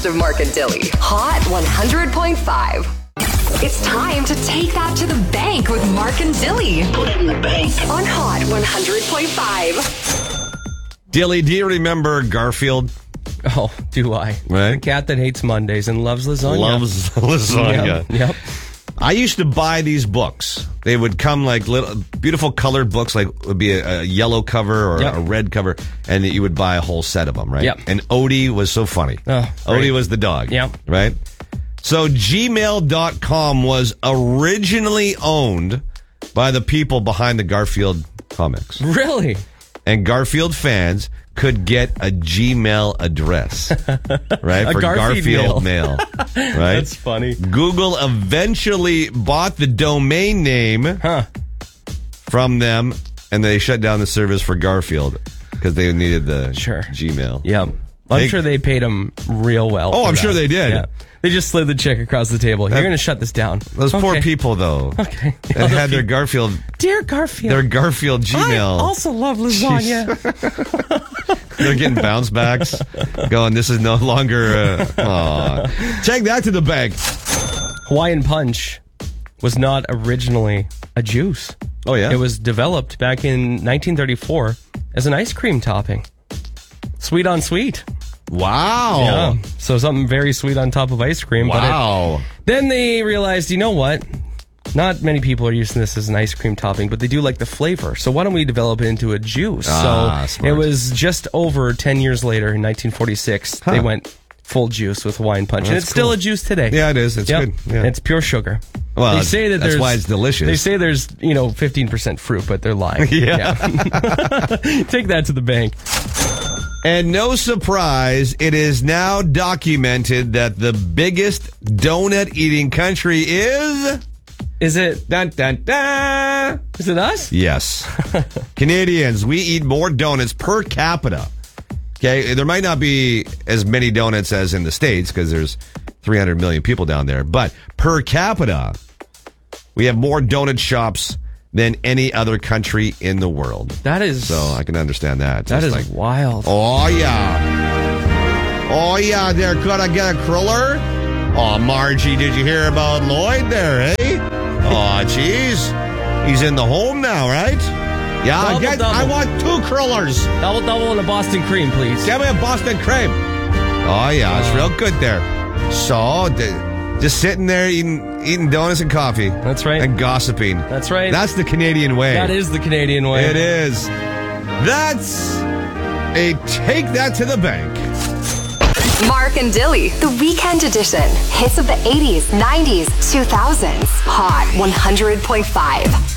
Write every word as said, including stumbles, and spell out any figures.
best of Mark and Dilly. Hot one hundred point five. It's time to take that to the bank with Mark and Dilly. Put it in the bank. On Hot one hundred point five. Dilly, do you remember Garfield? Oh, do I? Right. The cat that hates Mondays and loves lasagna. Loves lasagna. Yep. yep. I used to buy these books. They would come like little beautiful colored books, like it would be a, a yellow cover or Yep. a red cover, and you would buy a whole set of them, right? Yep. And Odie was so funny. Oh, Odie great. was the dog. Yep. Right? So gmail dot com was originally owned by the people behind the Garfield comics. Really? And Garfield fans could get a Gmail address, right? A For Garfield Garfield mail. Right? That's funny. Google eventually bought the domain name Huh. from them, and they shut down the service for Garfield because they needed the Sure. Gmail. Yeah. I'm They- sure they paid him real well. Oh, for I'm that. sure they did. Yeah. They just slid the check across the table. You're going to shut this down. Those poor Okay. people, though, Okay. that had their Garfield, Dear Garfield. their Garfield I Gmail. also love lasagna. They're getting bounce backs, going, this is no longer. Uh, aw. Take that to the bank. Hawaiian Punch was not originally a juice. Oh, yeah? It was developed back in nineteen thirty-four as an ice cream topping. Sweet on sweet. Wow. Yeah. So something very sweet on top of ice cream. But Wow. it, then they realized, you know what? Not many people are using this as an ice cream topping, but they do like the flavor. So why don't we develop it into a juice? Ah, so smart. it was just over ten years later in nineteen forty-six, they went full juice with Hawaiian Punch. and That's it's still cool. a juice today. Yeah, it is. It's Yep. good. Yeah. It's pure sugar. Well, they say that that's there's, why it's delicious. They say there's, you know, fifteen percent fruit, but they're lying. Yeah. Take that to the bank. And no surprise, it is now documented that the biggest donut eating country is. Is it, Dun, dun, dun. is it us? Yes. Canadians, we eat more donuts per capita. Okay, there might not be as many donuts as in the States because there's three hundred million people down there, but per capita, we have more donut shops than any other country in the world. That is, So I can understand that. that Just is like, wild. oh yeah. Oh yeah, there, could I get a cruller? Oh, Margie, did you hear about Lloyd there, eh? Oh, jeez. He's in the home now, right? Yeah, Double, get, double. I want two crullers. Double double and a Boston cream, please. Give me a Boston cream. Oh yeah, it's real good there. So, d- just sitting there eating eating donuts and coffee. That's right. And gossiping. That's right. That's the Canadian way. That is the Canadian way. It is. That's a take that to the bank. Mark and Dilly, the weekend edition. Hits of the eighties, nineties, two thousands. Hot one hundred point five.